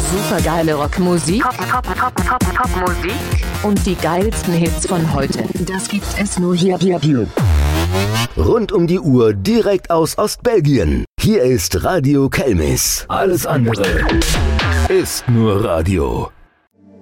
Supergeile Rockmusik. Popmusik. Und die geilsten Hits von heute. Das gibt es nur hier. Rund um die Uhr direkt aus Ostbelgien. Hier ist Radio Kelmis. Alles andere ist nur Radio.